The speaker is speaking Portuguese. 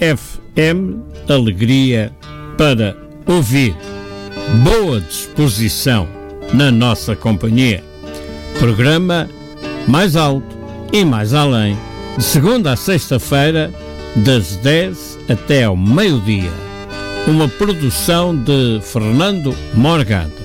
FM Alegria para ouvir. Boa disposição na nossa companhia. Programa Mais Alto e Mais Além, de segunda a sexta-feira, das 10 até ao meio-dia. Uma produção de Fernando Morgado.